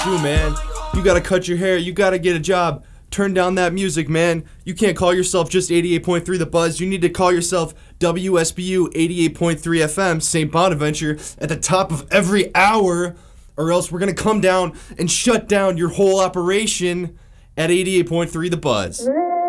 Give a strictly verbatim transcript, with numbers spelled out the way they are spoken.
do, man. You gotta cut your hair. You gotta get a job. Turn down that music, man. You can't call yourself just eighty-eight point three The Buzz. You need to call yourself W S B U eighty-eight point three F M, Saint Bonaventure, at the top of every hour, or else we're going to come down and shut down your whole operation at eighty-eight point three The Buzz.